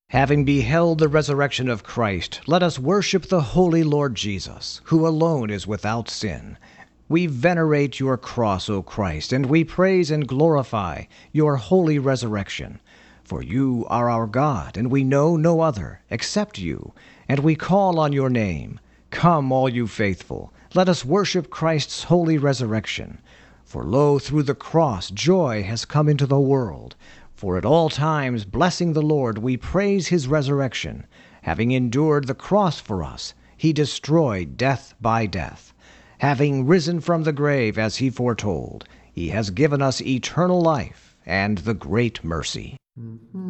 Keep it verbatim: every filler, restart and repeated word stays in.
Having beheld the resurrection of Christ, let us worship the Holy Lord Jesus, who alone is without sin. We venerate your cross, O Christ, and we praise and glorify your holy resurrection. For you are our God, and we know no other except you, and we call on your name. Come, all you faithful, let us worship Christ's holy resurrection. For lo, through the cross joy has come into the world. For at all times, blessing the Lord, we praise his resurrection. Having endured the cross for us, he destroyed death by death. Having risen from the grave as he foretold, he has given us eternal life and the great mercy.